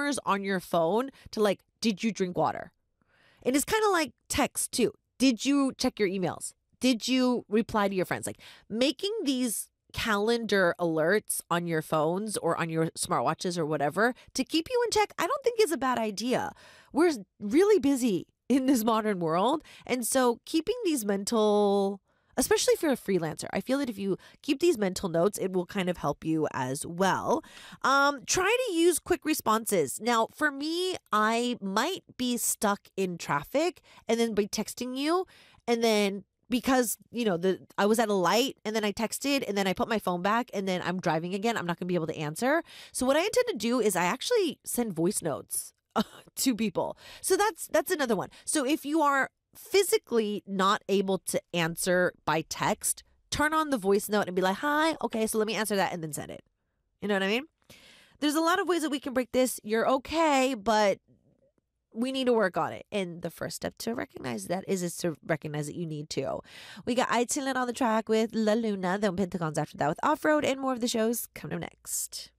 timers on your phone to like, did you drink water? And it's kind of like text too. Did you check your emails? Did you reply to your friends? Like making these calendar alerts on your phones or on your smartwatches or whatever to keep you in check, I don't think is a bad idea. We're really busy in this modern world. And so keeping these mental, especially if you're a freelancer, I feel that if you keep these mental notes, it will kind of help you as well. Try to use quick responses. Now, for me, I might be stuck in traffic and then be texting you, and then because I was at a light and then I texted and then I put my phone back and then I'm driving again, I'm not going to be able to answer. So what I intend to do is I actually send voice notes to people. So that's another one. So if you are physically not able to answer by text, turn on the voice note and be like, hi, okay, so let me answer that and then send it. You know what I mean? There's a lot of ways that we can break this. You're okay, but we need to work on it. And the first step to recognize that is to recognize that you need to. We got Aitilin on the track with La Luna, then Pentagons after that with Off-Road, and more of the shows coming up next.